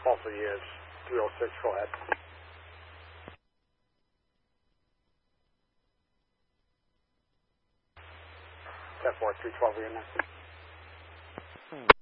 Tulsa is 306, go ahead. 10-4, 312, are you in there?